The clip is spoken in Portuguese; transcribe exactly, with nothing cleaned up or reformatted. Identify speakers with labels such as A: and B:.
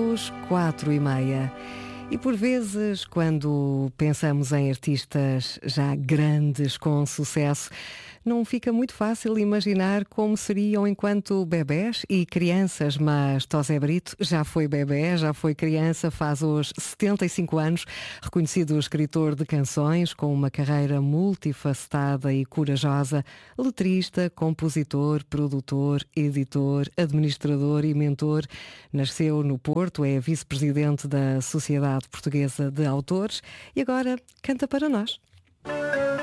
A: minutos, quatro e meia. E por vezes, quando pensamos em artistas já grandes, com sucesso, não fica muito fácil imaginar como seriam enquanto bebés e crianças, mas Tosé Brito já foi bebé, já foi criança, faz hoje setenta e cinco anos, reconhecido escritor de canções com uma carreira multifacetada e corajosa, letrista, compositor, produtor, editor, administrador e mentor. Nasceu no Porto, é vice-presidente da Sociedade Portuguesa de Autores e agora canta para nós.